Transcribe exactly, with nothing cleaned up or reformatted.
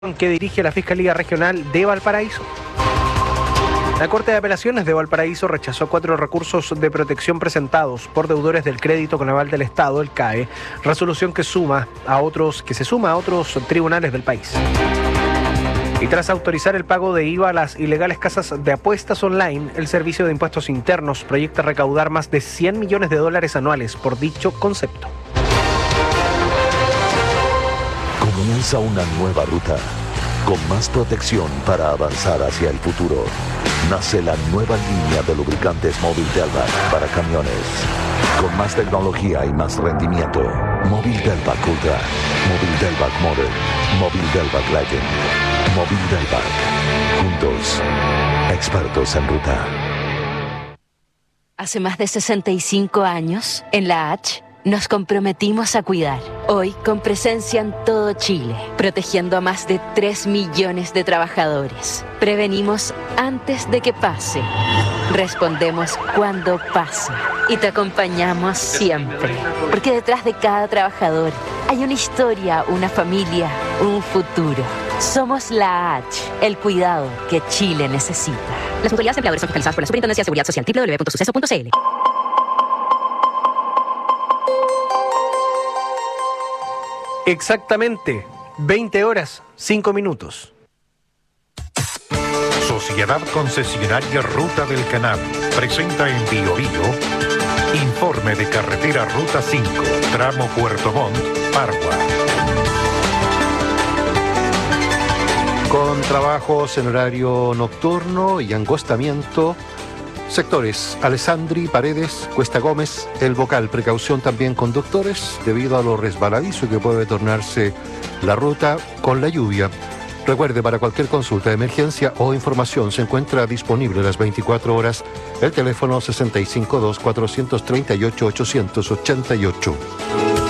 que dirige la Fiscalía Regional de Valparaíso. La Corte de Apelaciones de Valparaíso rechazó cuatro recursos de protección presentados por deudores del Crédito con Aval del Estado, el C A E, resolución que suma a otros, que se suma a otros tribunales del país. Y tras autorizar el pago de I V A a las ilegales casas de apuestas online, el Servicio de Impuestos Internos proyecta recaudar más de cien millones de dólares anuales por dicho concepto. Comienza una nueva ruta, con más protección para avanzar hacia el futuro. Nace la nueva línea de lubricantes Móvil Delvac para camiones. Con más tecnología y más rendimiento. Móvil Delvac Ultra, Móvil Delvac Modern, Móvil Delvac Legend, Móvil Delvac. Juntos, expertos en ruta. Hace más de sesenta y cinco años, en la H, nos comprometimos a cuidar. Hoy, con presencia en todo Chile, protegiendo a más de tres millones de trabajadores. Prevenimos antes de que pase. Respondemos cuando pase. Y te acompañamos siempre. Porque detrás de cada trabajador hay una historia, una familia, un futuro. Somos la H, el cuidado que Chile necesita. Las autoridades empleadoras son fiscalizadas por la Superintendencia de Seguridad Social, doble u doble u doble u punto suceso punto c l. Exactamente, veinte horas, cinco minutos. Sociedad Concesionaria Ruta del Canal presenta en Bio Bio informe de carretera Ruta cinco, tramo Puerto Montt, Pargua. Con trabajos en horario nocturno y angostamiento. Sectores Alessandri, Paredes, Cuesta Gómez, El Bocal. Precaución también conductores debido a lo resbaladizo que puede tornarse la ruta con la lluvia. Recuerde, para cualquier consulta de emergencia o información se encuentra disponible las veinticuatro horas el teléfono sesenta y cinco dos, cuatrocientos treinta y ocho, ochocientos ochenta y ocho.